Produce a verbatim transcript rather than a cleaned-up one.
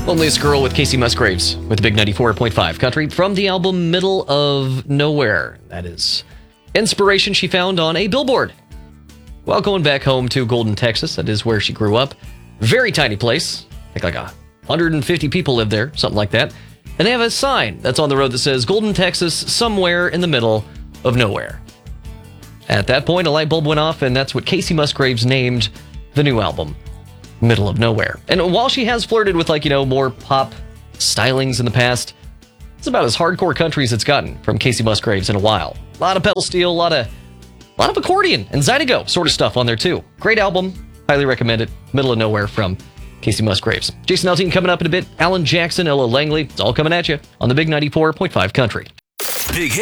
Loneliest Girl with Casey Musgraves with the Big ninety-four point five Country from the album Middle of Nowhere. That is inspiration she found on a billboard while going back home to Golden, Texas. That is where she grew up. Very tiny place. I think like a one hundred fifty people live there, something like that. And they have a sign that's on the road that says Golden, Texas, somewhere in the middle of nowhere. At that point, a light bulb went off, and that's what Casey Musgraves named the new album, Middle of Nowhere. And while she has flirted with, like, you know, more pop stylings in the past, it's about as hardcore country as it's gotten from Casey Musgraves in a while. A lot of pedal steel, a lot of, a lot of accordion and Zydeco sort of stuff on there, too. Great album. Highly recommend it. Middle of Nowhere from Casey Musgraves. Jason Aldean coming up in a bit. Alan Jackson, Ella Langley. It's all coming at you on the Big ninety-four point five Country. Big